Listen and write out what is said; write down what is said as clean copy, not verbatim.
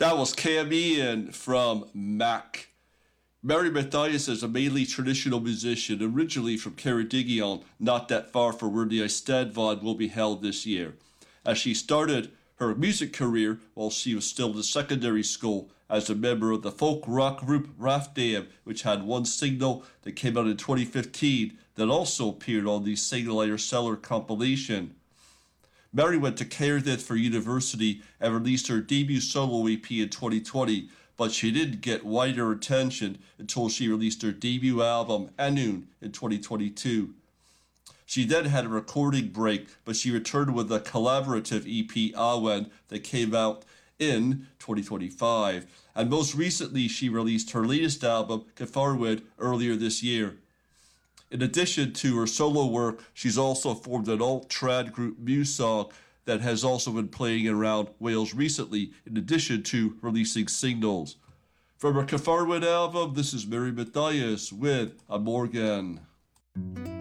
That was Cam Ian from Mac. Mary Mathias is a mainly traditional musician, originally from Ceredigion, not that far from where the Eisteddfod will be held this year. As she started her music career while she was still in secondary school as a member of the folk rock group Rafdam, which had one single that came out in 2015 that also appeared on the Singulator Cellar compilation. Mary went to Cardiff for university and released her debut solo EP in 2020, but she didn't get wider attention until she released her debut album, Anun, in 2022. She then had a recording break, but she returned with a collaborative EP, Awen, that came out in 2025. And most recently, she released her latest album, Cyfarwydd, earlier this year. In addition to her solo work, she's also formed an alt-trad group Musong that has also been playing around Wales recently, in addition to releasing singles. From her Cyfarwydd album, this is Mary Mathias with A Morgan.